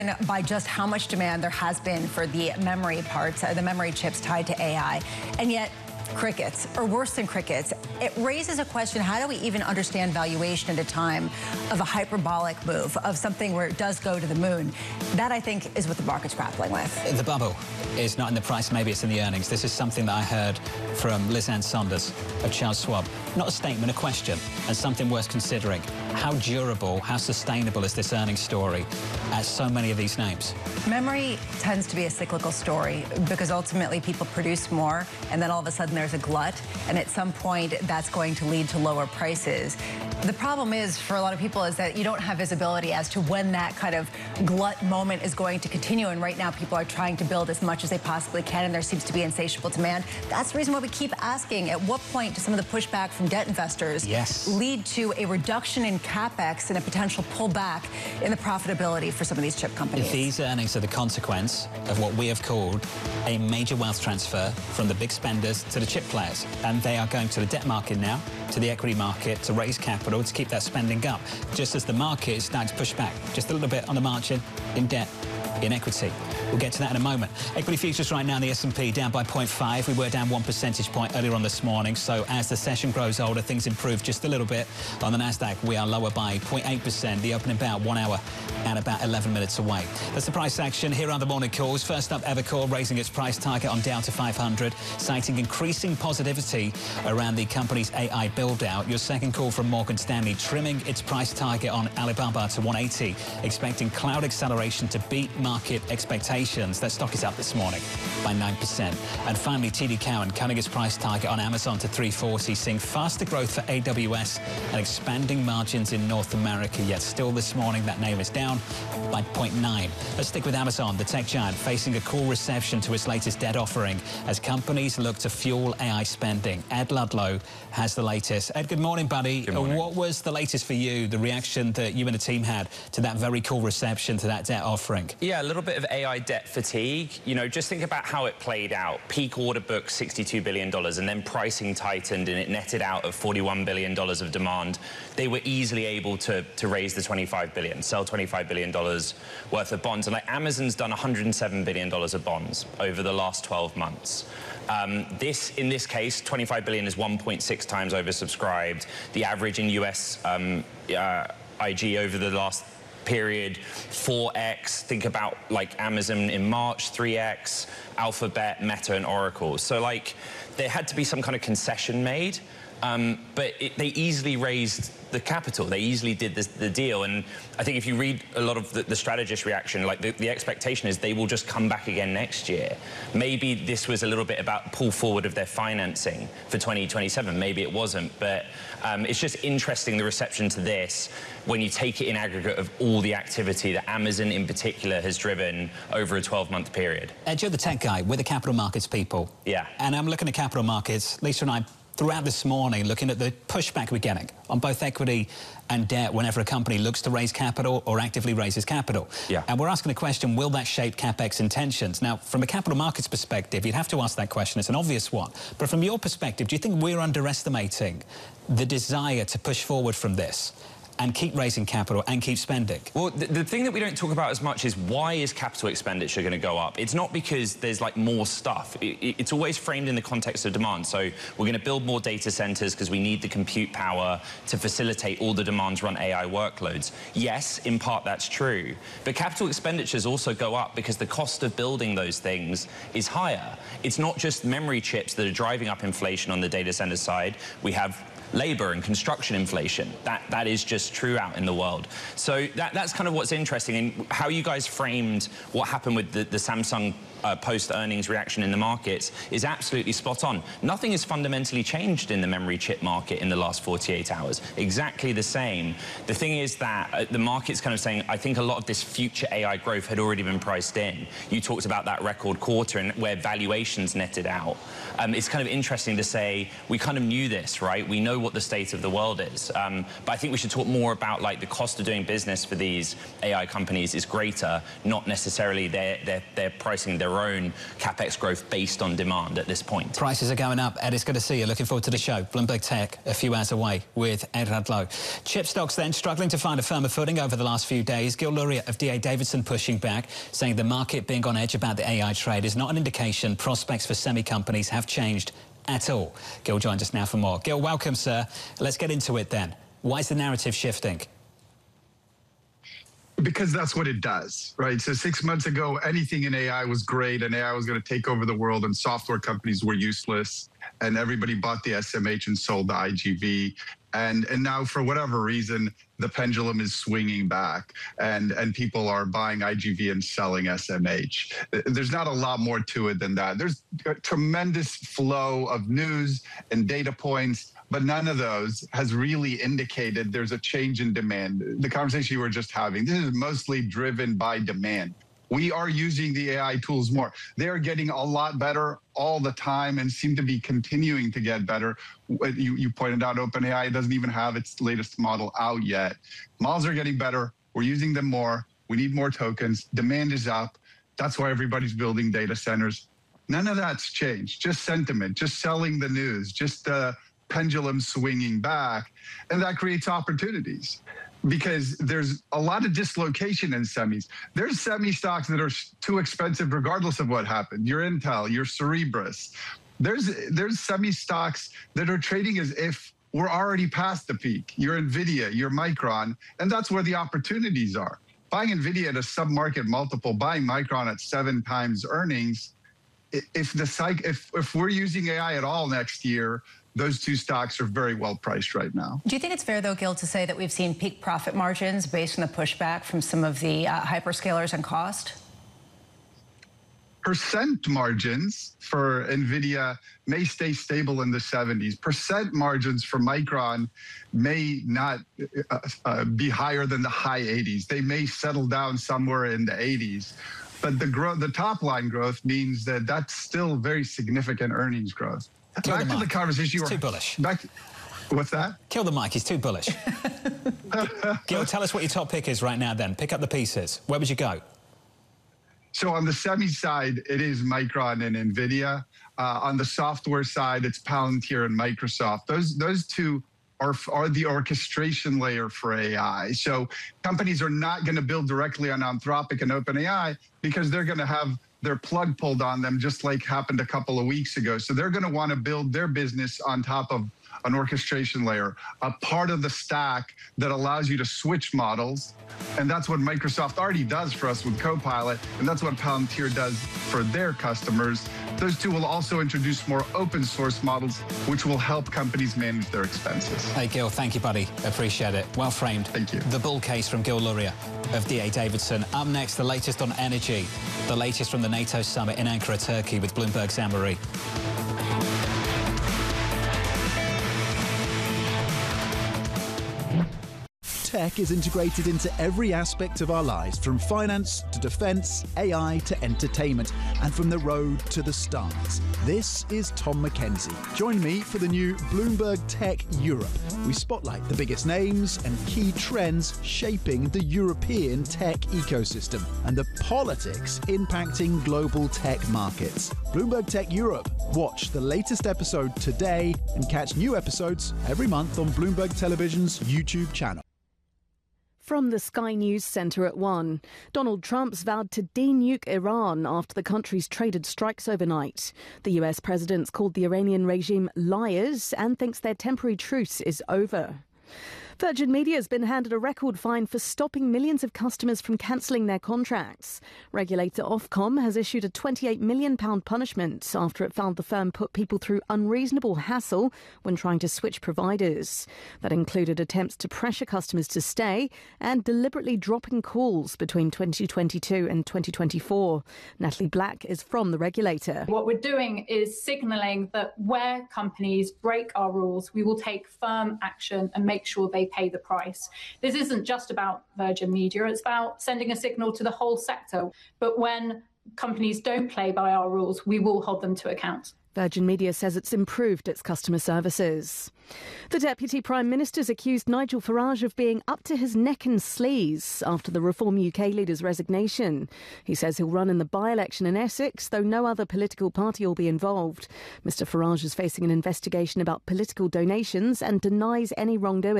by just how much demand there has been for the memory parts, the memory chips tied to AI, and yet crickets, or worse than crickets. It raises a question, how do we even understand valuation at a time of a hyperbolic move, of something where it does go to the moon? That, I think, is what the market's grappling with. The bubble is not in the price, maybe it's in the earnings. This is something that I heard from Liz Ann Sonders of Charles Schwab. Not a statement, a question, and something worth considering. How durable, how sustainable is this earnings story at so many of these names? Memory tends to be a cyclical story because ultimately people produce more and then all of a sudden there's a glut, and at some point that's going to lead to lower prices. The problem is, for a lot of people, is that you don't have visibility as to when that kind of glut moment is going to continue, and right now people are trying to build as much as they possibly can, and there seems to be insatiable demand. That's the reason why we keep asking, at what point does some of the pushback from debt investors lead to a reduction in CapEx and a potential pullback in the profitability for some of these chip companies? These earnings are the consequence of what we have called a major wealth transfer from the big spenders to the chip players, and they are going to the debt market now, to the equity market, to raise capital, to keep that spending up, just as the market is starting to push back just a little bit on the margin in debt, in equity. We'll get to that in a moment. Equity futures right now in the S&P down by 0.5. We were down 1 percentage point earlier on this morning. So as the session grows older, things improve just a little bit. On the Nasdaq, we are lower by 0.8%. The opening about 1 hour and about 11 minutes away. That's the price action. Here are the morning calls. First up, Evercore raising its price target on Dow to 500, citing increasing positivity around the company's AI build-out. Your second call from Morgan Stanley, trimming its price target on Alibaba to 180, expecting cloud acceleration to beat market expectations. That stock is up this morning by 9%. And finally, TD Cowen cutting its price target on Amazon to 340, seeing faster growth for AWS and expanding margins in North America. Yet still this morning, that name is down by 0.9. Let's stick with Amazon, the tech giant, facing a cool reception to its latest debt offering as companies look to fuel AI spending. Ed Ludlow has the latest. Ed, good morning, buddy. Good morning. What was the latest for you, the reaction that you and the team had to that very cool reception to that debt offering? Yeah, a little bit of AI debt fatigue. You know, just think about how it played out. Peak order book, $62 billion, and then pricing tightened and it netted out of $41 billion of demand. They were easily able to raise the $25 billion, sell $25 billion worth of bonds. And like Amazon's done $107 billion of bonds over the last 12 months. In this case, $25 billion is 1.6 times oversubscribed. The average in US IG over the last period, 4x. Think about like Amazon in March, 3x, Alphabet, Meta, and Oracle. So like there had to be some kind of concession made, but they easily raised the capital. They easily did the deal. And I think if you read a lot of the strategist reaction, like the expectation is they will just come back again next year. Maybe this was a little bit about pull forward of their financing for 2027. Maybe it wasn't, but it's just interesting, the reception to this, when you take it in aggregate of all the activity that Amazon in particular has driven over a 12-month period. Ed, you're the tech guy. We're the capital markets people. Yeah. And I'm looking at capital markets. Lisa and I, throughout this morning, looking at the pushback we're getting on both equity and debt whenever a company looks to raise capital or actively raises capital. Yeah. And we're asking the question, will that shape CapEx intentions? Now, from a capital markets perspective, you'd have to ask that question. It's an obvious one. But from your perspective, do you think we're underestimating the desire to push forward from this and keep raising capital and keep spending? Well, the thing that we don't talk about as much is, why is capital expenditure going to go up? It's not because there's like more stuff. It's always framed in the context of demand. So we're going to build more data centers because we need the compute power to facilitate all the demands run AI workloads. Yes, in part that's true. But capital expenditures also go up because the cost of building those things is higher. It's not just memory chips that are driving up inflation on the data center side. We have labor and construction inflation. That is just true out in the world. So that's kind of what's interesting. And how you guys framed what happened with the Samsung post-earnings reaction in the markets is absolutely spot on. Nothing has fundamentally changed in the memory chip market in the last 48 hours. Exactly the same. The thing is that the market's kind of saying, I think a lot of this future AI growth had already been priced in. You talked about that record quarter and where valuations netted out. It's kind of interesting to say, we kind of knew this, right? We know what the state of the world is. But I think we should talk more about like the cost of doing business for these AI companies is greater, not necessarily they're pricing their own CapEx growth based on demand at this point. Prices are going up. Ed, it's good to see you. Looking forward to the show. Bloomberg Tech, a few hours away with Ed Radlow. Chip stocks then struggling to find a firmer footing over the last few days. Gil Luria of D.A. Davidson pushing back, saying the market being on edge about the AI trade is not an indication prospects for semi companies have changed at all. Gil joins us now for more. Gil, welcome, sir. Let's get into it then. Why is the narrative shifting? Because that's what it does, right? So 6 months ago, anything in AI was great and AI was going to take over the world and software companies were useless and everybody bought the SMH and sold the IGV. And now, for whatever reason, the pendulum is swinging back and people are buying IGV and selling SMH. There's not a lot more to it than that. There's a tremendous flow of news and data points, but none of those has really indicated there's a change in demand. The conversation you were just having, this is mostly driven by demand. We are using the AI tools more. They are getting a lot better all the time and seem to be continuing to get better. You pointed out OpenAI doesn't even have its latest model out yet. Models are getting better. We're using them more. We need more tokens. Demand is up. That's why everybody's building data centers. None of that's changed. Just sentiment, just selling the news, just the pendulum swinging back. And that creates opportunities, because there's a lot of dislocation in semis. There's semi stocks that are too expensive regardless of what happened. Your Intel, your Cerebras. There's semi stocks that are trading as if we're already past the peak. Your Nvidia, your Micron, and that's where the opportunities are. Buying Nvidia at a sub-market multiple, buying Micron at 7 times earnings. If we're using AI at all next year, those two stocks are very well priced right now. Do you think it's fair, though, Gil, to say that we've seen peak profit margins based on the pushback from some of the hyperscalers on cost? Percent margins for NVIDIA may stay stable in the 70s. Percent margins for Micron may not be higher than the high 80s. They may settle down somewhere in the 80s. But the top line growth means that that's still very significant earnings growth. Back to the conversation you were... Too bullish. What's that? Kill the mic, he's too bullish. Gil, tell us what your top pick is right now then. Pick up the pieces. Where would you go? So on the semi side, it is Micron and NVIDIA. On the software side, it's Palantir and Microsoft. Those two are the orchestration layer for AI. So companies are not going to build directly on Anthropic and OpenAI because they're going to have their plug pulled on them, just like happened a couple of weeks ago. So they're going to want to build their business on top of an orchestration layer, a part of the stack that allows you to switch models. And that's what Microsoft already does for us with Copilot, and that's what Palantir does for their customers. Those two will also introduce more open source models, which will help companies manage their expenses. Hey, Gil, thank you, buddy. Appreciate it. Well framed. Thank you. The bull case from Gil Luria of D.A. Davidson. Up next, the latest on energy, the latest from the NATO summit in Ankara, Turkey, with Bloomberg's Anne-Marie. Tech is integrated into every aspect of our lives, from finance to defense, AI to entertainment, and from the road to the stars. This is Tom Mackenzie. Join me for the new Bloomberg Tech Europe. We spotlight the biggest names and key trends shaping the European tech ecosystem and the politics impacting global tech markets. Bloomberg Tech Europe. Watch the latest episode today and catch new episodes every month on Bloomberg Television's YouTube channel. From the Sky News Centre at 1, Donald Trump's vowed to denuke Iran after the country's traded strikes overnight. The US president's called the Iranian regime liars and thinks their temporary truce is over. Virgin Media has been handed a record fine for stopping millions of customers from cancelling their contracts. Regulator Ofcom has issued a £28 million punishment after it found the firm put people through unreasonable hassle when trying to switch providers. That included attempts to pressure customers to stay and deliberately dropping calls between 2022 and 2024. Natalie Black is from the regulator. What we're doing is signalling that where companies break our rules, we will take firm action and make sure they pay the price. This isn't just about Virgin Media, it's about sending a signal to the whole sector. But when companies don't play by our rules, we will hold them to account. Virgin Media says it's improved its customer services. The Deputy Prime Minister's accused Nigel Farage of being up to his neck in sleaze after the Reform UK leader's resignation. He says he'll run in the by-election in Essex, though no other political party will be involved. Mr Farage is facing an investigation about political donations and denies any wrongdoing.